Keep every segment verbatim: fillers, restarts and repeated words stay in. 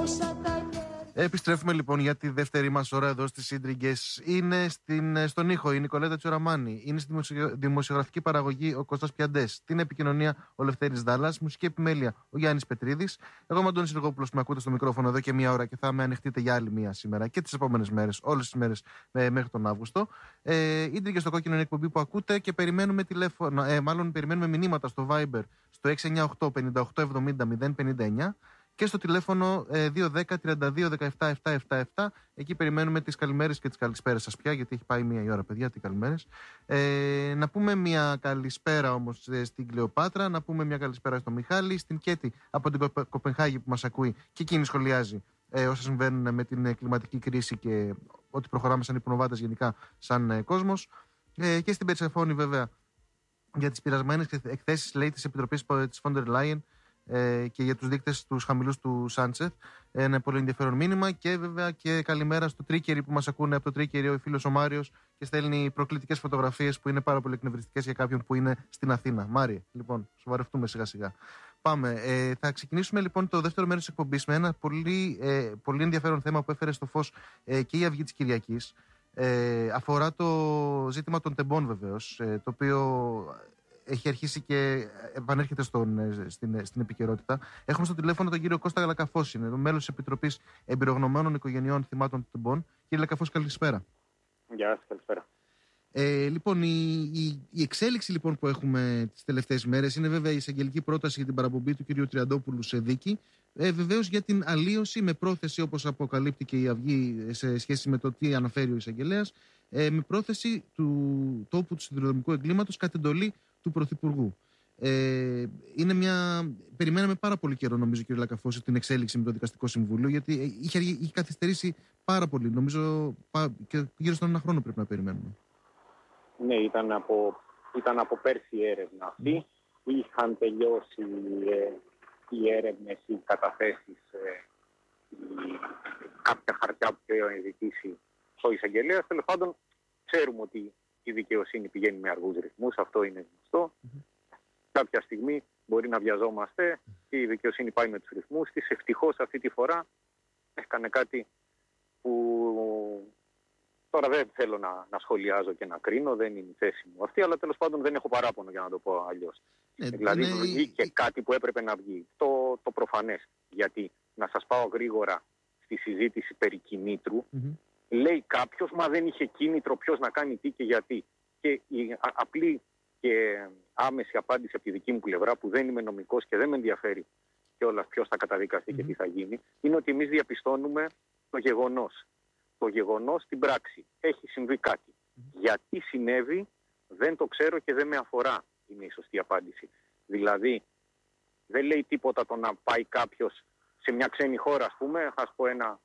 Επιστρέφουμε λοιπόν για τη δεύτερη μας ώρα εδώ στις Ίντριγκες. Είναι στην, στον ήχο η Νικολέτα Τσιοραμάνη. Είναι στη δημοσιογραφική παραγωγή ο Κώστας Πιαντές. Στην επικοινωνία ο Λευτέρης Δάλλας. Μουσική επιμέλεια ο Γιάννης Πετρίδης. Εγώ είμαι ο Αντώνης Σεργόπουλος που με ακούτε στο μικρόφωνο εδώ και μία ώρα και θα με ανοιχτείτε για άλλη μία σήμερα και τις επόμενες μέρες, όλες τις μέρες ε, μέχρι τον Αύγουστο. Ε, Ίντριγκες στο κόκκινο είναι εκπομπή που ακούτε και περιμένουμε τηλέφωνο, ε, μάλλον περιμένουμε μηνύματα στο Viber στο έξι εννιά οκτώ πενήντα οκτώ εβδομήντα μηδέν πενήντα εννιά. Και στο τηλέφωνο ε, δύο ένα μηδέν τριάντα δύο δεκαεπτά επτακόσια εβδομήντα επτά. Εκεί περιμένουμε τις καλημέρες και τις καλησπέρες σας πια, γιατί έχει πάει μία η ώρα, παιδιά, τι καλημέρες. Ε, να πούμε μία καλησπέρα όμως ε, στην Κλεοπάτρα, να πούμε μία καλησπέρα στο Μιχάλη, στην Κέτη από την Κοπε, Κοπενχάγη που μας ακούει και εκείνη σχολιάζει ε, όσα συμβαίνουν με την ε, κλιματική κρίση και ότι προχωράμε σαν υπνοβάτες γενικά, σαν ε, κόσμος. Ε, και στην Περσεφόνη, βέβαια, για τις πειρασμένες εκθέσεις, λέει, της Επιτροπής της Φόντερ Λάιεν. Ε, και για τους δείκτες τους χαμηλούς του Σάντσεθ. Ένα πολύ ενδιαφέρον μήνυμα. Και βέβαια και καλημέρα στο Τρίκερι που μας ακούνε από το Τρίκερι, ο φίλος ο Μάριος, και στέλνει προκλητικές φωτογραφίες που είναι πάρα πολύ εκνευριστικές για κάποιον που είναι στην Αθήνα. Μάριε, λοιπόν, σοβαρευτούμε σιγά σιγά. Πάμε. Ε, θα ξεκινήσουμε λοιπόν το δεύτερο μέρος της εκπομπής με ένα πολύ, ε, πολύ ενδιαφέρον θέμα που έφερε στο φως ε, και η Αυγή της Κυριακής. Ε, αφορά το ζήτημα των τεμπών, βεβαίως, ε, το οποίο έχει αρχίσει και επανέρχεται στον, στην, στην επικαιρότητα. Έχουμε στο τηλέφωνο τον κύριο Κώστα Λακαφώση, είναι μέλος της Επιτροπής Εμπειρογνωμένων Οικογενειών Θυμάτων Τεμπών. Κύριε Λακαφώση, καλησπέρα. Γεια σας, καλησπέρα. Ε, λοιπόν, η, η, η εξέλιξη λοιπόν που έχουμε τις τελευταίες μέρες είναι βέβαια η εισαγγελική πρόταση για την παραπομπή του κυρίου Τριαντόπουλου σε δίκη. Ε, βεβαίως για την αλλίωση με πρόθεση, όπως αποκαλύπτει και η Αυγή σε σχέση με το τι αναφέρει ο εισαγγελέας, ε, με πρόθεση του τόπου του σιδηροδρομικού εγκλήματος κατ' εντολή του Πρωθυπουργού. Ε, είναι μια... Περιμέναμε πάρα πολύ καιρό, νομίζω, κύριε Λακαφώση, την εξέλιξη με το Δικαστικό Συμβούλιο, γιατί είχε, είχε καθυστερήσει πάρα πολύ. Νομίζω και γύρω στον ένα χρόνο πρέπει να περιμένουμε. Ναι, ήταν από, ήταν από πέρσι η έρευνα αυτή. Mm. Είχαν τελειώσει ε, οι έρευνες, οι καταθέσεις, ε, οι, κάποια χαρτιά που είχε ζητήσει ο εισαγγελέας. Τέλος πάντων, ξέρουμε ότι η δικαιοσύνη πηγαίνει με αργούς ρυθμούς, αυτό είναι γνωστό. Mm-hmm. Κάποια στιγμή μπορεί να βιαζόμαστε και η δικαιοσύνη πάει με τους ρυθμούς της. Ευτυχώς αυτή τη φορά έκανε κάτι που τώρα δεν θέλω να, να σχολιάζω και να κρίνω, δεν είναι η θέση μου αυτή, αλλά τέλος πάντων δεν έχω παράπονο, για να το πω αλλιώς. Ε, δηλαδή ναι, βγήκε ε, κάτι που έπρεπε να βγει, το, το προφανές. Γιατί να σας πάω γρήγορα στη συζήτηση περί κινήτρου, mm-hmm. λέει κάποιος, μα δεν είχε κίνητρο, ποιος να κάνει τι και γιατί. Και η α, απλή και άμεση απάντηση από τη δική μου πλευρά, που δεν είμαι νομικός και δεν με ενδιαφέρει κιόλας ποιος θα καταδικαστεί mm-hmm. και τι θα γίνει, είναι ότι εμείς διαπιστώνουμε το γεγονός. Το γεγονός στην πράξη. Έχει συμβεί κάτι. Mm-hmm. Γιατί συνέβη δεν το ξέρω και δεν με αφορά, είναι η σωστή απάντηση. Δηλαδή δεν λέει τίποτα το να πάει κάποιος σε μια ξένη χώρα, ας πούμε. Ας πω ένα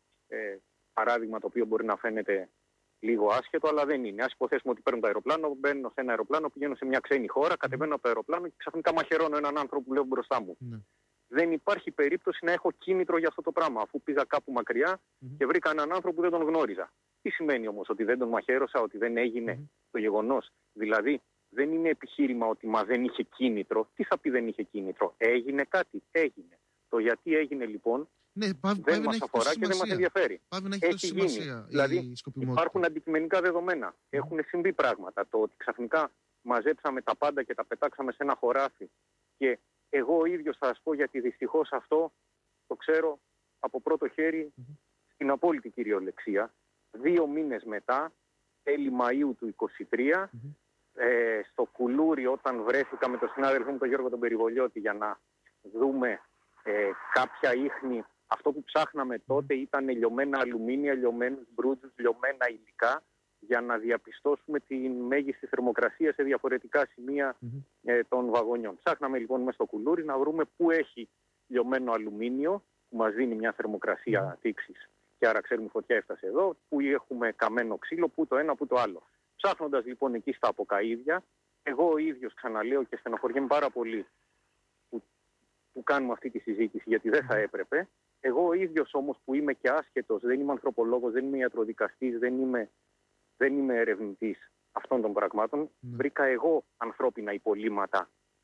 ε, παράδειγμα το οποίο μπορεί να φαίνεται λίγο άσχετο, αλλά δεν είναι. Ας υποθέσουμε ότι παίρνω το αεροπλάνο, μπαίνω σε ένα αεροπλάνο, πηγαίνω σε μια ξένη χώρα, κατεβαίνω από το αεροπλάνο και ξαφνικά μαχαιρώνω έναν άνθρωπο που λέω μπροστά μου. Mm-hmm. Δεν υπάρχει περίπτωση να έχω κίνητρο για αυτό το πράγμα, αφού πήγα κάπου μακριά mm-hmm. και βρήκα έναν άνθρωπο που δεν τον γνώριζα. Τι σημαίνει όμως, ότι δεν τον μαχαίρωσα, ότι δεν έγινε mm-hmm. το γεγονός? Δηλαδή δεν είναι επιχείρημα ότι μα δεν είχε κίνητρο. Τι θα πει δεν είχε κίνητρο? Έγινε κάτι, έγινε. Το γιατί έγινε λοιπόν ναι, πάβει, δεν μας αφορά και δεν μας ενδιαφέρει. Πάβει να έχει, έχει γίνει. Σημασία, δηλαδή υπάρχουν αντικειμενικά δεδομένα. Mm-hmm. Έχουν συμβεί πράγματα. Το ότι ξαφνικά μαζέψαμε τα πάντα και τα πετάξαμε σε ένα χωράφι και εγώ ο ίδιος θα σας πω, γιατί δυστυχώς αυτό το ξέρω από πρώτο χέρι mm-hmm. στην απόλυτη κυριολεξία. Δύο μήνες μετά, τέλη Μαΐου του είκοσι τρία, mm-hmm. ε, στο Κουλούρι, όταν βρέθηκα με τον συνάδελφο μου τον Γιώργο τον Περιβολιώτη για να δούμε ε, κάποια ίχνη, αυτό που ψάχναμε τότε ήταν λιωμένα αλουμίνια, λιωμένους μπρούτζους, λιωμένα υλικά, για να διαπιστώσουμε τη μέγιστη θερμοκρασία σε διαφορετικά σημεία mm-hmm. ε, των βαγονιών. Ψάχναμε λοιπόν μέσα στο Κουλούρι να βρούμε πού έχει λιωμένο αλουμίνιο, που μας δίνει μια θερμοκρασία τήξης και άρα ξέρουμε η φωτιά έφτασε εδώ, πού έχουμε καμένο ξύλο, πού το ένα, πού το άλλο. Ψάχνοντας λοιπόν εκεί στα αποκαΐδια, εγώ ο ίδιος ξαναλέω και στενοχωριέμαι πάρα πολύ που, που κάνουμε αυτή τη συζήτηση, γιατί δεν θα έπρεπε. Εγώ ο ίδιος όμως που είμαι και άσχετος, δεν είμαι ανθρωπολόγος, δεν είμαι ιατροδικαστής, δεν είμαι Δεν είμαι ερευνητής αυτών των πραγμάτων. Mm. Βρήκα εγώ ανθρώπινα υπολείμματα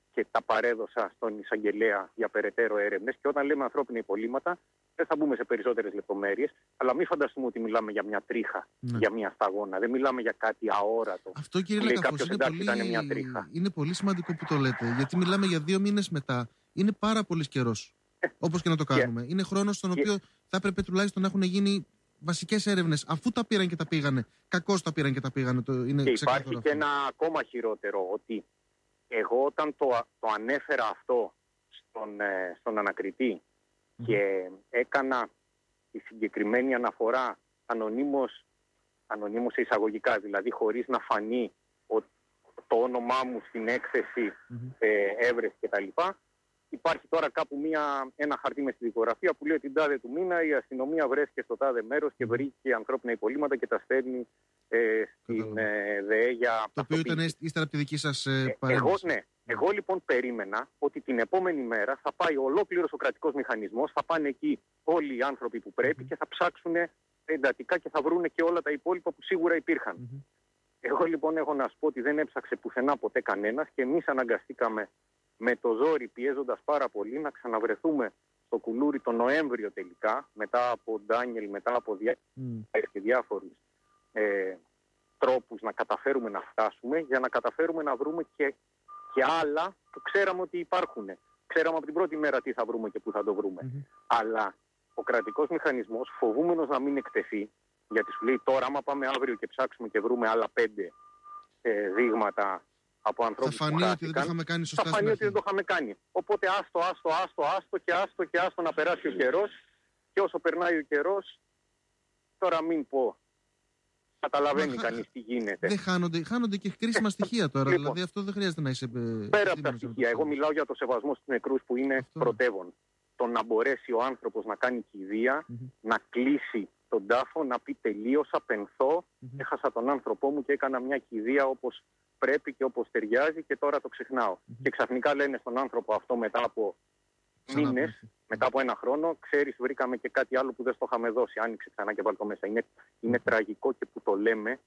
και τα παρέδωσα στον εισαγγελέα για περαιτέρω έρευνες. Και όταν λέμε ανθρώπινα υπολείμματα, δεν θα μπούμε σε περισσότερες λεπτομέρειες, αλλά μην φανταστούμε ότι μιλάμε για μια τρίχα, ναι. για μια σταγόνα. Δεν μιλάμε για κάτι αόρατο. Αυτό, κύριε Λακαφός, είναι, πολύ... είναι πολύ σημαντικό που το λέτε, γιατί μιλάμε για δύο μήνες μετά. Είναι πάρα πολύ καιρός. Όπως και να το κάνουμε. Yeah. Είναι χρόνος στον οποίο yeah. θα έπρεπε τουλάχιστον να έχουν γίνει βασικές έρευνες. Αφού τα πήραν και τα πήγανε. Κακώς τα πήραν και τα πήγανε. Το... Είναι και υπάρχει αυτό. Και ένα ακόμα χειρότερο, ότι εγώ όταν το, το ανέφερα αυτό στον, ε, στον ανακριτή mm. και έκανα τη συγκεκριμένη αναφορά ανωνύμως, ανωνύμως εισαγωγικά, δηλαδή χωρίς να φανεί ο, το όνομά μου στην έκθεση mm-hmm. ε, έβρεση κτλ. Υπάρχει τώρα κάπου μια, ένα χαρτί με στη δικογραφία που λέει την τάδε του μήνα η αστυνομία βρέθηκε στο τάδε μέρος και βρήκε ανθρώπινα υπολείμματα και τα στέλνει ε, στην ε, ΔΕΕ για το οποίο ήταν ύστερα από τη δική σας ε, παρέμβαση. Εγώ, ναι. Εγώ λοιπόν περίμενα ότι την επόμενη μέρα θα πάει ολόκληρος ο κρατικός μηχανισμός, θα πάνε εκεί όλοι οι άνθρωποι που πρέπει mm-hmm. και θα ψάξουν εντατικά και θα βρούνε και όλα τα υπόλοιπα που σίγουρα υπήρχαν. Mm-hmm. Εγώ λοιπόν έχω να σου πω ότι δεν έψαξε πουθενά ποτέ κανένας και εμείς αναγκαστήκαμε με το ζόρι, πιέζοντας πάρα πολύ, να ξαναβρεθούμε στο κουλούρι τον Νοέμβριο τελικά, μετά από Ντάνιελ, μετά από διά... mm. και διάφορους ε, τρόπους να καταφέρουμε να φτάσουμε, για να καταφέρουμε να βρούμε και, και άλλα που ξέραμε ότι υπάρχουν. Ξέραμε από την πρώτη μέρα τι θα βρούμε και πού θα το βρούμε. Mm-hmm. Αλλά ο κρατικός μηχανισμός, φοβούμενος να μην εκτεθεί, γιατί σου λέει τώρα άμα πάμε αύριο και ψάξουμε και βρούμε άλλα πέντε ε, δείγματα από ανθρώπους θα φανεί ότι δεν το είχαμε κάνει σωστά. Θα φανεί ότι δεν το είχαμε κάνει. Οπότε άστο, άστο, άστο, άστο και άστο και άστο να περάσει ο καιρός. Και όσο περνάει ο καιρός, τώρα μην πω, καταλαβαίνει Μα, κανείς τι γίνεται. Δεν χάνονται, χάνονται και χρήσιμα στοιχεία τώρα. Λοιπόν, δηλαδή αυτό δεν χρειάζεται να είσαι. Πέρα από τα στοιχεία, εγώ μιλάω για το σεβασμό στους νεκρούς που είναι αυτό. Πρωτεύον. Το να μπορέσει ο άνθρωπος να κάνει κηδεία, mm-hmm. να κλείσει τον τάφο, να πει τελείωσα, πενθώ, mm-hmm. έχασα τον άνθρωπό μου και έκανα μια κηδεία όπως πρέπει και όπως ταιριάζει και τώρα το ξεχνάω. Mm-hmm. Και ξαφνικά λένε στον άνθρωπο αυτό μετά από μήνες, μετά από ένα χρόνο, ξέρεις βρήκαμε και κάτι άλλο που δεν στο είχαμε δώσει, άνοιξε ξανά και βάλει το μέσα. Είναι, είναι mm-hmm. τραγικό και που το λέμε,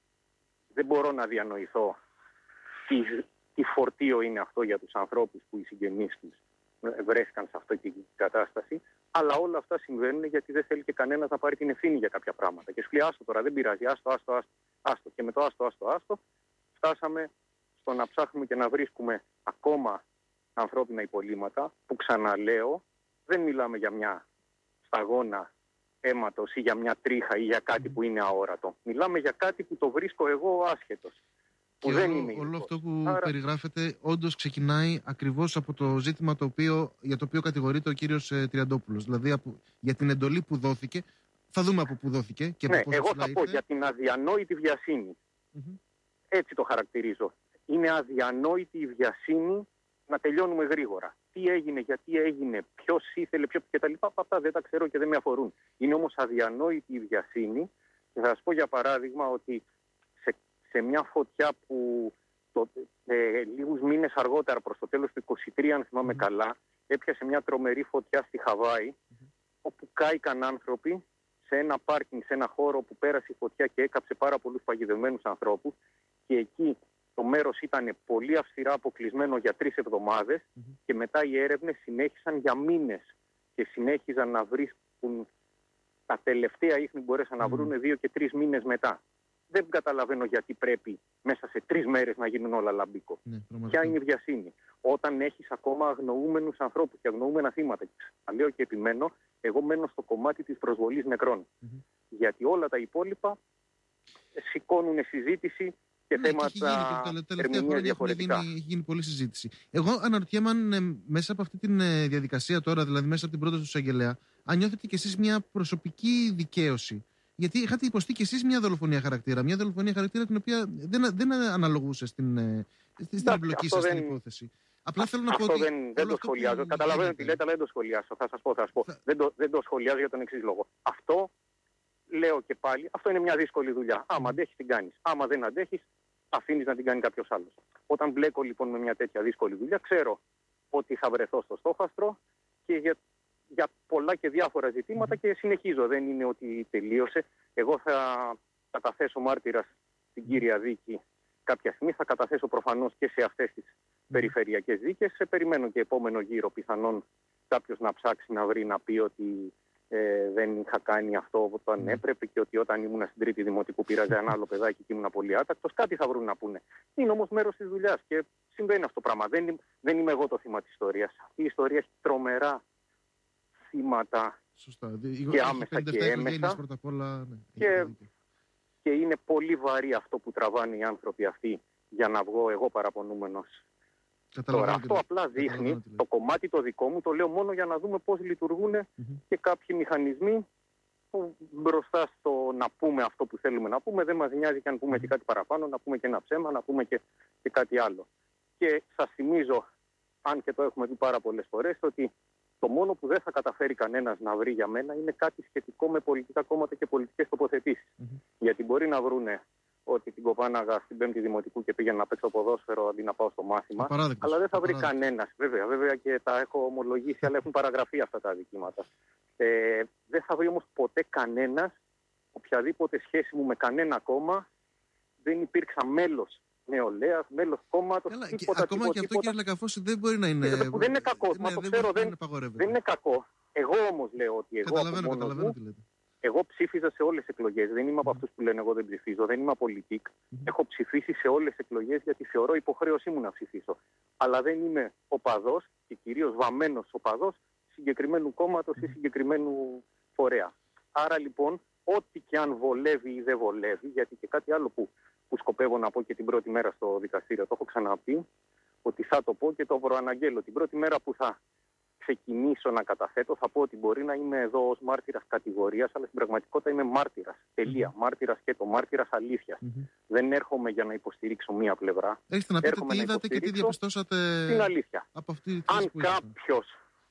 δεν μπορώ να διανοηθώ τι, τι φορτίο είναι αυτό για τους ανθρώπους που οι συγγενείς τους βρέθηκαν σε αυτή την κατάσταση, αλλά όλα αυτά συμβαίνουν γιατί δεν θέλει και κανένας να πάρει την ευθύνη για κάποια πράγματα. Και σου λέει άστο τώρα, δεν πειράζει, άστο, άστο, άστο, άστο. Και με το άστο, άστο, άστο, φτάσαμε στο να ψάχνουμε και να βρίσκουμε ακόμα ανθρώπινα υπολείμματα, που ξαναλέω, δεν μιλάμε για μια σταγόνα αίματος ή για μια τρίχα ή για κάτι που είναι αόρατο. Μιλάμε για κάτι που το βρίσκω εγώ άσχετος. Και δεν όλο, είναι όλο αυτό που Άρα... περιγράφεται όντως ξεκινάει ακριβώς από το ζήτημα το οποίο, για το οποίο κατηγορείται ο κύριος ε, Τριαντόπουλος. Δηλαδή από, για την εντολή που δόθηκε. Θα δούμε από πού δόθηκε και ναι, από εγώ θα πω για την αδιανόητη βιασύνη. Mm-hmm. Έτσι το χαρακτηρίζω. Είναι αδιανόητη η βιασύνη να τελειώνουμε γρήγορα. Τι έγινε, γιατί έγινε, ποιος ήθελε, ποιο κτλ. Αυτά δεν τα ξέρω και δεν με αφορούν. Είναι όμως αδιανόητη η βιασύνη. Και θα σας πω για παράδειγμα ότι σε, σε μια φωτιά που το, ε, λίγους μήνες αργότερα, προς το τέλος του είκοσι τρία, αν θυμάμαι mm-hmm. καλά, έπιασε μια τρομερή φωτιά στη Χαβάη, mm-hmm. όπου κάηκαν άνθρωποι σε ένα πάρκινγκ, σε ένα χώρο που πέρασε η φωτιά και έκαψε πάρα πολλούς παγιδευμένους ανθρώπους. Και εκεί το μέρος ήταν πολύ αυστηρά αποκλεισμένο για τρεις εβδομάδες mm-hmm. και μετά οι έρευνες συνέχισαν για μήνες και συνέχιζαν να βρίσκουν τα τελευταία ίχνη που μπορέσαν mm-hmm. να βρουν δύο και τρεις μήνες μετά. Δεν καταλαβαίνω γιατί πρέπει μέσα σε τρεις μέρες να γίνουν όλα λαμπίκο. Ναι, ποια είναι η βιασύνη. Όταν έχεις ακόμα αγνοούμενους ανθρώπους και αγνοούμενα θύματα. Και λέω και επιμένω, εγώ μένω στο κομμάτι της προσβολής νεκρών. Mm-hmm. Γιατί όλα τα υπόλοιπα σηκώνουν συζήτηση και ναι, θέματα ερμηνείας διαφορετικά. Έχει γίνει, έχει γίνει πολλή συζήτηση. Εγώ αναρωτιέμαι αν ε, μέσα από αυτή τη ε, διαδικασία τώρα, δηλαδή μέσα από την πρόταση του εισαγγελέα, αν νιώθετε κι εσείς μια προσωπική δικαίωση. Γιατί είχατε υποστεί κι εσείς μια δολοφονία χαρακτήρα. Μια δολοφονία χαρακτήρα την οποία δεν, δεν αναλογούσε στην, ε, στην εμπλοκή σας στην υπόθεση. Απλά θέλω να αυτό πω ότι δεν, δεν το σχολιάζω. Καταλαβαίνω τι λέτε, αλλά δεν το σχολιάζω. Θα σας πω, θα σας πω. Θα... Δεν, το, δεν το σχολιάζω για τον εξής λόγο. Αυτό, λέω και πάλι, αυτό είναι μια δύσκολη δουλειά. Άμα αντέχεις, την κάνεις. Άμα δεν αντέχεις, αφήνεις να την κάνει κάποιος άλλος. Όταν μπλέκω λοιπόν με μια τέτοια δύσκολη δουλειά, ξέρω ότι θα βρεθώ στο στόχαστρο και για, για πολλά και διάφορα ζητήματα και συνεχίζω. Δεν είναι ότι τελείωσε. Εγώ θα καταθέσω μάρτυρα στην κύρια δίκη κάποια στιγμή. Θα καταθέσω προφανώς και σε αυτές τις περιφερειακές δίκες. Σε περιμένω και επόμενο γύρο πιθανόν κάποιος να ψάξει να βρει να πει ότι ε, δεν είχα κάνει αυτό όταν έπρεπε και ότι όταν ήμουν στην τρίτη δημοτικού πήραζε ένα άλλο παιδάκι και ήμουν πολύ άτακτος. Κάτι θα βρουν να πούνε. Είναι όμως μέρος της δουλειάς και συμβαίνει αυτό το πράγμα. Δεν, δεν είμαι εγώ το θύμα της ιστορίας. Αυτή η ιστορία έχει τρομερά θύματα. Σωστά. Και άμεσα και έμεσα. Πρώτα απ' όλα, ναι, και, και είναι πολύ βαρύ αυτό που τραβάνε οι άνθρωποι αυτοί για να βγω εγώ παραπονούμενος. Τώρα αυτό απλά δείχνει το κομμάτι το δικό μου, το λέω μόνο για να δούμε πώς λειτουργούν mm-hmm. και κάποιοι μηχανισμοί που μπροστά στο να πούμε αυτό που θέλουμε να πούμε δεν μας νοιάζει και αν πούμε mm-hmm. και κάτι παραπάνω, να πούμε και ένα ψέμα, να πούμε και, και κάτι άλλο. Και σας θυμίζω, αν και το έχουμε δει πάρα πολλές φορές, ότι το μόνο που δεν θα καταφέρει κανένας να βρει για μένα είναι κάτι σχετικό με πολιτικά κόμματα και πολιτικές τοποθετήσεις. Mm-hmm. Γιατί μπορεί να βρούνε ότι την κοπάναγα στην πέμπτη δημοτικού και πήγαινα να παίξω ποδόσφαιρο αντί να πάω στο μάθημα. Αλλά δεν θα βρει κανένας. Βέβαια, βέβαια και τα έχω ομολογήσει, αλλά έχουν παραγραφεί αυτά τα αδικήματα. Ε, δεν θα βρει όμως ποτέ κανένας, οποιαδήποτε σχέση μου με κανένα κόμμα, δεν υπήρξα μέλος νεολαίας, μέλος κόμματος. Ακόμα τίποτα, και αυτό, τίποτα. Κύριε Λακαφώση, δεν μπορεί να είναι. Δεν είναι κακό. Ναι, το δεν, ξέρω, δεν, δεν, δεν είναι κακό. Εγώ όμως λέω ότι εγώ. Καταλαβαίνω, καταλαβαίνω μου, τι λέτε. Εγώ ψήφιζα σε όλες τις εκλογές. Δεν είμαι από αυτούς που λένε εγώ δεν ψηφίζω. Δεν είμαι πολιτικ. Mm-hmm. Έχω ψηφίσει σε όλες τις εκλογές γιατί θεωρώ υποχρέωσή μου να ψηφίσω. Αλλά δεν είμαι οπαδός και κυρίως βαμμένος οπαδός συγκεκριμένου κόμματος ή συγκεκριμένου φορέα. Άρα λοιπόν, ό,τι και αν βολεύει ή δεν βολεύει, γιατί και κάτι άλλο που, που σκοπεύω να πω και την πρώτη μέρα στο δικαστήριο, το έχω ξαναπεί, ότι θα το πω και το προαναγγέλω. Την πρώτη μέρα που θα ξεκινήσω να καταθέτω, θα πω ότι μπορεί να είμαι εδώ ως μάρτυρας κατηγορίας, αλλά στην πραγματικότητα είμαι μάρτυρας. Τελεία. Mm-hmm. Μάρτυρας και το μάρτυρας αλήθειας. Mm-hmm. Δεν έρχομαι για να υποστηρίξω μία πλευρά. Έχετε να πείτε έρχομαι τι είδατε και τι διαπιστώσατε την αλήθεια. Από αυτή Αν κάποιος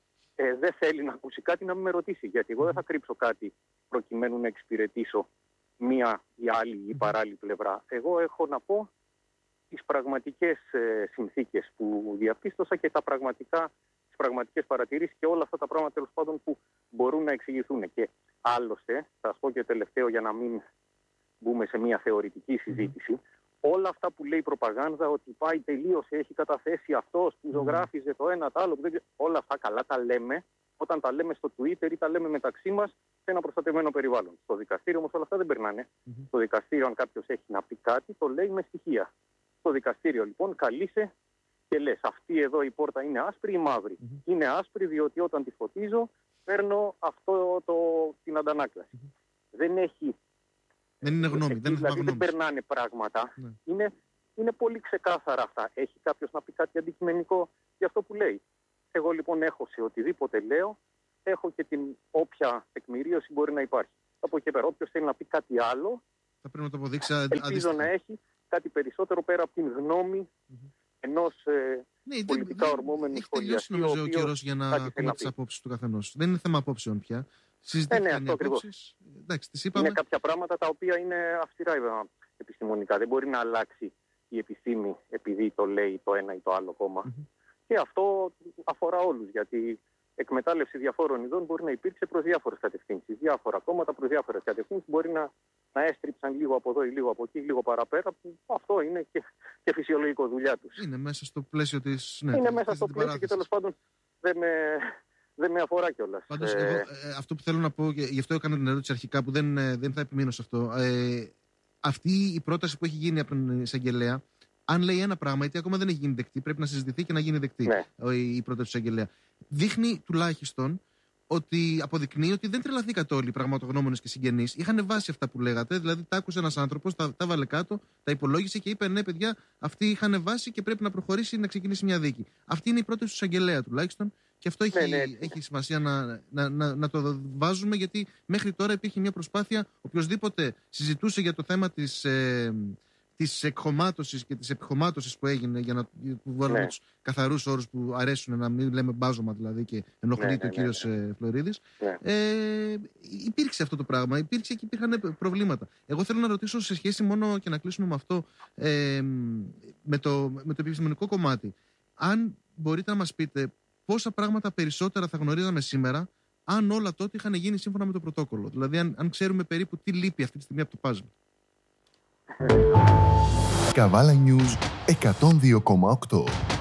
ε, δεν θέλει να ακούσει κάτι, να με ρωτήσει. Γιατί εγώ δεν θα κρύψω κάτι προκειμένου να εξυπηρετήσω μία ή άλλη ή παράλληλη πλευρά. Εγώ έχω να πω τις πραγματικές ε, συνθήκες που διαπίστωσα και τα πραγματικά πραγματικές παρατηρήσεις και όλα αυτά τα πράγματα τέλος πάντων που μπορούν να εξηγηθούν. Και άλλωστε, θα σας πω και τελευταίο για να μην μπούμε σε μια θεωρητική συζήτηση, mm. όλα αυτά που λέει η προπαγάνδα ότι πάει τελείωσε, έχει καταθέσει αυτός που ζωγράφιζε το ένα, το άλλο, που δεν... όλα αυτά καλά τα λέμε όταν τα λέμε στο Twitter ή τα λέμε μεταξύ μας σε ένα προστατευμένο περιβάλλον. Στο δικαστήριο όμως όλα αυτά δεν περνάνε. Mm-hmm. Στο δικαστήριο αν κάποιος έχει να πει κάτι το λέει με στοιχεία. Στο δικαστήριο λοιπόν καλείσαι και λες, αυτή εδώ η πόρτα είναι άσπρη ή μαύρη. Mm-hmm. Είναι άσπρη διότι όταν τη φωτίζω παίρνω αυτό το, την αντανάκλαση. Mm-hmm. Δεν έχει... Δεν είναι γνώμη, εκεί, δεν, δηλαδή, δεν περνάνε πράγματα. Mm-hmm. Είναι, είναι πολύ ξεκάθαρα αυτά. Έχει κάποιος να πει κάτι αντικειμενικό για αυτό που λέει. Εγώ λοιπόν έχω σε οτιδήποτε λέω, έχω και την όποια τεκμηρίωση μπορεί να υπάρχει. Από εκεί πέρα, όποιος θέλει να πει κάτι άλλο, θα πρέπει να το αποδείξει. Ελπίζω αντίστοιχα να έχει κάτι περισσότερο πέρα από την γνώμη mm-hmm. ενός ε, ναι, πολιτικά δεν, ορμόμενου σχολιαστή. Έχει τελειώσει νομίζω ο καιρός για να ακούμε τις απόψεις του καθενός. Δεν είναι θέμα απόψεων πια. Συζητήθηκαν οι απόψεις. Εντάξει, τις είπαμε. Είναι κάποια πράγματα τα οποία είναι αυστηρά επιστημονικά. Δεν μπορεί να αλλάξει η επιστήμη επειδή το λέει το ένα ή το άλλο κόμμα. Mm-hmm. Και αυτό αφορά όλους, γιατί εκμετάλλευση διαφόρων ειδών μπορεί να υπήρξε προς διάφορες κατευθύνσεις. Διάφορα κόμματα προς διάφορες κατευθύνσεις μπορεί να, να έστριψαν λίγο από εδώ ή λίγο από εκεί, λίγο παραπέρα, που αυτό είναι και, και φυσιολογικό δουλειά τους. Είναι μέσα στο πλαίσιο της. Ναι, είναι μέσα στο πλαίσιο και τέλος πάντων δεν με, δεν με αφορά κιόλας. Πάντως, ε... εγώ, ε, αυτό που θέλω να πω, και γι' αυτό έκανα την ερώτηση αρχικά, που δεν, δεν θα επιμείνω σε αυτό. Ε, αυτή η πρόταση που έχει γίνει από τον εισαγγελέα, αν λέει ένα πράγμα, γιατί ακόμα δεν έχει γίνει δεκτή, πρέπει να συζητηθεί και να γίνει δεκτή ναι. η πρόταση του εισαγγελέα. Δείχνει τουλάχιστον ότι αποδεικνύει ότι δεν τρελαθήκατε όλοι οι πραγματογνώμονες και συγγενείς. Είχαν βάσει αυτά που λέγατε, δηλαδή τα άκουσε ένας άνθρωπος, τα, τα βάλε κάτω, τα υπολόγισε και είπε: ναι, παιδιά, αυτοί είχαν βάσει και πρέπει να προχωρήσει να ξεκινήσει μια δίκη. Αυτή είναι η πρόταση του εισαγγελέα τουλάχιστον. Και αυτό έχει, ναι, ναι. έχει σημασία να, να, να, να το βάζουμε, γιατί μέχρι τώρα υπήρχε μια προσπάθεια. Οποιοσδήποτε συζητούσε για το θέμα της. Ε, της εκχωμάτωσης και της επιχωμάτωσης που έγινε, για να βάλουμε ναι. τους καθαρούς όρους που αρέσουν, να μην λέμε μπάζωμα δηλαδή και ενοχλείται ναι, ναι, ο κύριος ναι, ναι. Φλωρίδης. Ναι. Ε, υπήρξε αυτό το πράγμα, υπήρξε και υπήρχαν προβλήματα. Εγώ θέλω να ρωτήσω σε σχέση μόνο και να κλείσουμε με αυτό, ε, με, το, με το επιστημονικό κομμάτι. Αν μπορείτε να μας πείτε πόσα πράγματα περισσότερα θα γνωρίζαμε σήμερα, αν όλα τότε είχαν γίνει σύμφωνα με το πρωτόκολλο. Δηλαδή, αν, αν ξέρουμε περίπου τι λείπει αυτή τη στιγμή από το puzzle. Καβάλα News εκατόν δύο κόμμα οκτώ.